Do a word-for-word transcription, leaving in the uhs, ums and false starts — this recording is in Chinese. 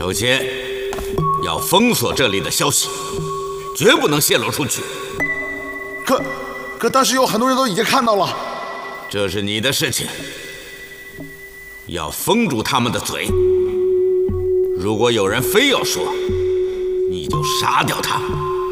首先要封锁这里的消息，绝不能泄露出去。 可可，但是有很多人都已经看到了。 这是你的事情，要封住他们的嘴。如果有人非要说，你就杀掉他。